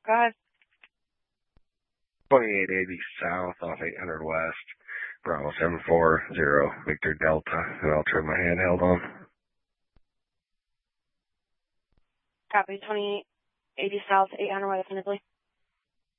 Go ahead. 2880 south off 800 west, Bravo 740, Victor Delta, and I'll turn my handheld on. Copy, 2880 south, 800 west, Nibley.